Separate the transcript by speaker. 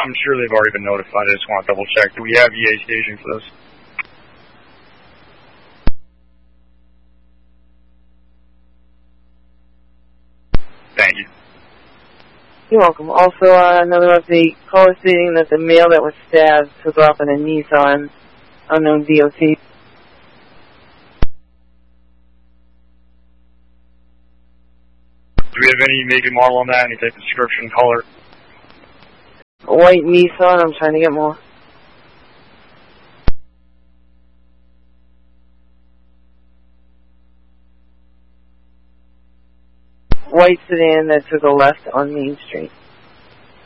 Speaker 1: I'm sure they've already been notified. I just want to double check. Do we have EA staging for this? Thank you.
Speaker 2: You're welcome. Also, another update. Caller stating that the male that was stabbed took off in a Nissan, unknown DOT.
Speaker 1: Do we have any make and model on that? Any type of description, color?
Speaker 2: A white Nissan. I'm trying to get more. White sedan that took a left on Main Street.